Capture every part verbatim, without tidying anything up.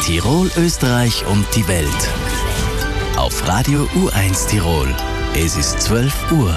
Tirol, Österreich und die Welt. Auf Radio U eins Tirol. Es ist zwölf Uhr.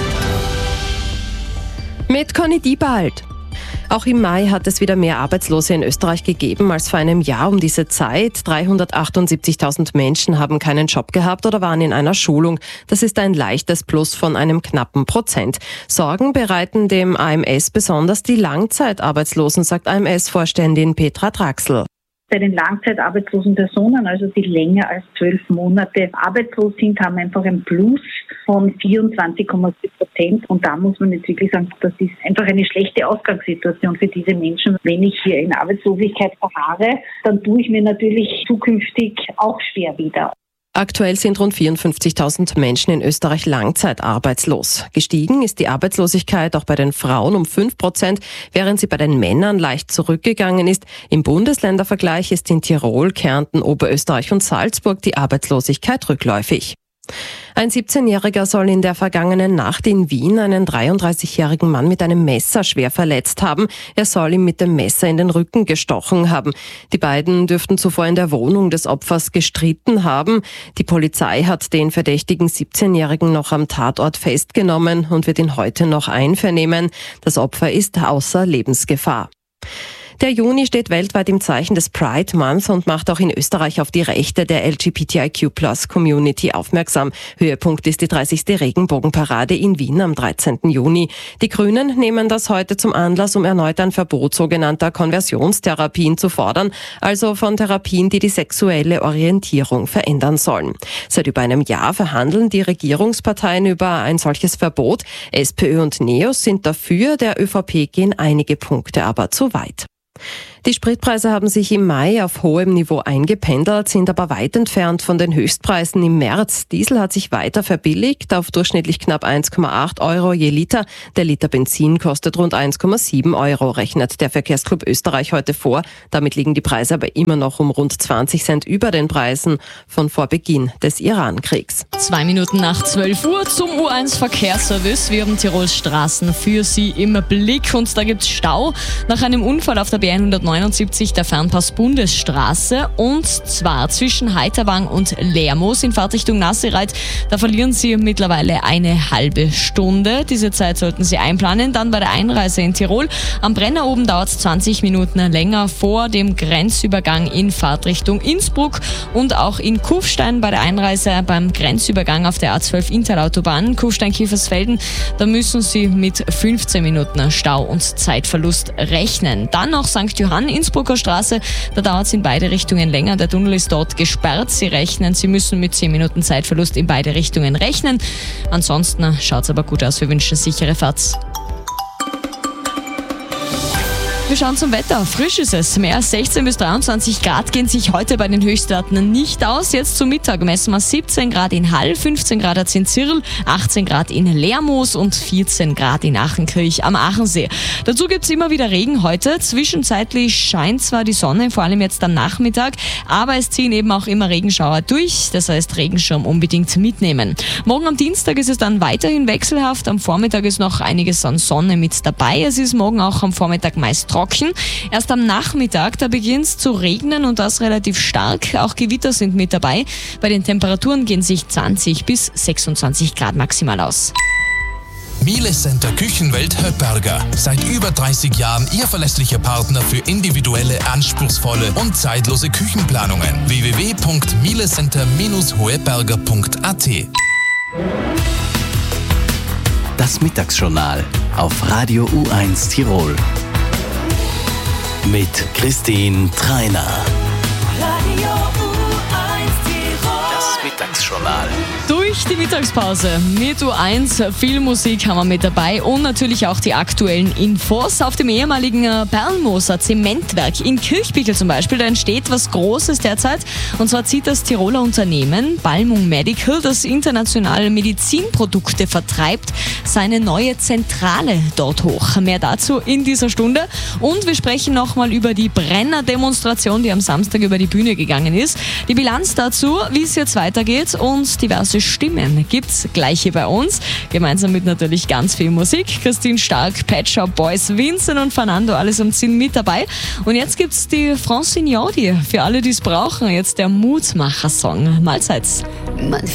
Mit Conny Diebald. Auch im Mai hat es wieder mehr Arbeitslose in Österreich gegeben als vor einem Jahr um diese Zeit. dreihundertachtundsiebzigtausend Menschen haben keinen Job gehabt oder waren in einer Schulung. Das ist ein leichtes Plus von einem knappen Prozent. Sorgen bereiten dem A M S besonders die Langzeitarbeitslosen, sagt A M S-Vorständin Petra Draxl. Bei den langzeitarbeitslosen Personen, also die länger als zwölf Monate arbeitslos sind, haben einfach ein Plus von vierundzwanzig Komma sieben Prozent. Und da muss man jetzt wirklich sagen, das ist einfach eine schlechte Ausgangssituation für diese Menschen. Wenn ich hier in Arbeitslosigkeit verharre, dann tue ich mir natürlich zukünftig auch schwer wieder. Aktuell sind rund vierundfünfzigtausend Menschen in Österreich langzeitarbeitslos. Gestiegen ist die Arbeitslosigkeit auch bei den Frauen um fünf Prozent, während sie bei den Männern leicht zurückgegangen ist. Im Bundesländervergleich ist in Tirol, Kärnten, Oberösterreich und Salzburg die Arbeitslosigkeit rückläufig. Ein siebzehnjähriger soll in der vergangenen Nacht in Wien einen dreiunddreißigjährigen Mann mit einem Messer schwer verletzt haben. Er soll ihm mit dem Messer in den Rücken gestochen haben. Die beiden dürften zuvor in der Wohnung des Opfers gestritten haben. Die Polizei hat den verdächtigen siebzehnjährigen noch am Tatort festgenommen und wird ihn heute noch einvernehmen. Das Opfer ist außer Lebensgefahr. Der Juni steht weltweit im Zeichen des Pride Month und macht auch in Österreich auf die Rechte der L G B T I Q Plus Community aufmerksam. Höhepunkt ist die dreißigste Regenbogenparade in Wien am dreizehnten Juni. Die Grünen nehmen das heute zum Anlass, um erneut ein Verbot sogenannter Konversionstherapien zu fordern, also von Therapien, die die sexuelle Orientierung verändern sollen. Seit über einem Jahr verhandeln die Regierungsparteien über ein solches Verbot. SPÖ und NEOS sind dafür, der ÖVP gehen einige Punkte aber zu weit. Die Spritpreise haben sich im Mai auf hohem Niveau eingependelt, sind aber weit entfernt von den Höchstpreisen im März. Diesel hat sich weiter verbilligt auf durchschnittlich knapp eins Komma acht Euro je Liter. Der Liter Benzin kostet rund eins Komma sieben Euro, rechnet der Verkehrsclub Österreich heute vor. Damit liegen die Preise aber immer noch um rund zwanzig Cent über den Preisen von vor Beginn des Iran-Kriegs. Zwei Minuten nach zwölf Uhr zum U eins Verkehrsservice. Wir haben Tirols Straßen für Sie im Blick und da gibt's Stau nach einem Unfall auf der B hundertneunundsiebzig, der Fernpass Bundesstraße, und zwar zwischen Heiterwang und Lermoos in Fahrtrichtung Nassereit. Da verlieren Sie mittlerweile eine halbe Stunde. Diese Zeit sollten Sie einplanen. Dann bei der Einreise in Tirol. Am Brenner oben dauert es zwanzig Minuten länger vor dem Grenzübergang in Fahrtrichtung Innsbruck und auch in Kufstein bei der Einreise beim Grenzübergang auf der A zwölf Interautobahn Kufstein-Kiefersfelden. Da müssen Sie mit fünfzehn Minuten Stau und Zeitverlust rechnen. Dann noch Sankt Johann, Innsbrucker Straße, da dauert es in beide Richtungen länger. Der Tunnel ist dort gesperrt. Sie rechnen, Sie müssen mit zehn Minuten Zeitverlust in beide Richtungen rechnen. Ansonsten schaut es aber gut aus. Wir wünschen sichere Fahrt. Wir schauen zum Wetter. Frisch ist es. Mehr als sechzehn bis dreiundzwanzig Grad gehen sich heute bei den Höchstwerten nicht aus. Jetzt zum Mittag messen wir siebzehn Grad in Hall, fünfzehn Grad hat es in Zirl, achtzehn Grad in Lermoos und vierzehn Grad in Achenkirch am Achensee. Dazu gibt es immer wieder Regen heute. Zwischenzeitlich scheint zwar die Sonne, vor allem jetzt am Nachmittag, aber es ziehen eben auch immer Regenschauer durch. Das heißt, Regenschirm unbedingt mitnehmen. Morgen am Dienstag ist es dann weiterhin wechselhaft. Am Vormittag ist noch einiges an Sonne mit dabei. Es ist morgen auch am Vormittag meist trocken. Erst am Nachmittag, da beginnt es zu regnen und das relativ stark. Auch Gewitter sind mit dabei. Bei den Temperaturen gehen sich zwanzig bis sechsundzwanzig Grad maximal aus. Miele Center Küchenwelt Höpperger. Seit über dreißig Jahren Ihr verlässlicher Partner für individuelle, anspruchsvolle und zeitlose Küchenplanungen. w w w punkt mielecenter Bindestrich hoeberger punkt a t. Das Mittagsjournal auf Radio U eins Tirol. Mit Christine Treiner. Radio U eins Tirol. Das Mittagsjournal. Durch die Mittagspause mit U eins, viel Musik haben wir mit dabei und natürlich auch die aktuellen Infos. Auf dem ehemaligen Perlmoser Zementwerk in Kirchbichel zum Beispiel, da entsteht was Großes derzeit. Und zwar zieht das Tiroler Unternehmen Balmung Medical, das internationale Medizinprodukte vertreibt, seine neue Zentrale dort hoch. Mehr dazu in dieser Stunde. Und wir sprechen nochmal über die Brenner-Demonstration, die am Samstag über die Bühne gegangen ist. Die Bilanz dazu, wie es jetzt weitergeht weitergeht und diverse Stimmen gibt's gleich hier bei uns. Gemeinsam mit natürlich ganz viel Musik. Christine Stark, Pet Shop Boys, Vincent und Fernando, allesamt sind mit dabei. Und jetzt gibt's die Francine Jordi. Für alle, die es brauchen, jetzt der Mutmacher-Song. Mahlzeit. Man